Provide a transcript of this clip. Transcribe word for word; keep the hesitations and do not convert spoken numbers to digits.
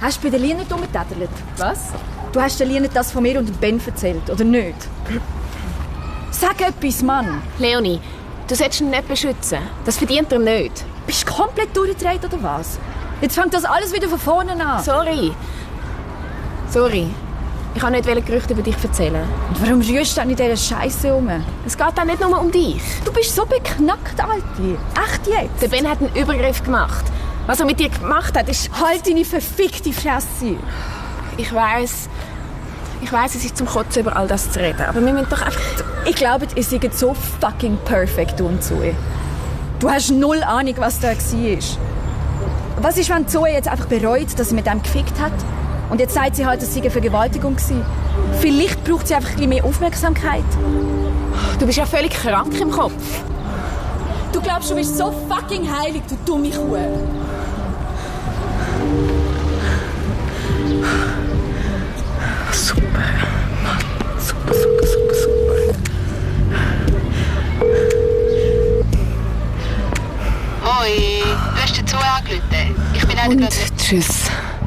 Hast du bei der Lia nicht rumgetätelt? Was? Du hast der Lia nicht das von mir und dem Ben erzählt, oder nicht? Sag etwas, Mann! Leonie, du solltest ihn nicht beschützen. Das verdient er nicht. Bist du komplett durchgedreht, oder was? Jetzt fängt das alles wieder von vorne an. Sorry. Sorry. Ich kann nicht Gerüchte über dich erzählen. Und warum rührst du denn in dieser Scheiße um? Es geht auch nicht nur um dich. Du bist so beknackt, Alte. Echt jetzt? Der Ben hat einen Übergriff gemacht. Was er mit dir gemacht hat, ist... Halt deine verfickte Fresse. Ich weiss... Ich weiss, es ist zum Kotzen, über all das zu reden. Aber wir müssen doch einfach... Ich glaube, ihr seid so fucking perfekt, du und Zoe. Du hast null Ahnung, was da war. Was ist, wenn Zoe jetzt einfach bereut, dass sie mit dem gefickt hat? Und jetzt sagt sie halt, dass sie eine Vergewaltigung war. Vielleicht braucht sie einfach ein bisschen mehr Aufmerksamkeit. Du bist ja völlig krank im Kopf. Du glaubst, du bist so fucking heilig, du dumme Kuh. Super. Super, super, super, super. Hoi, du hast dazu angerufen. Ich bin leider Und gerade nicht... tschüss.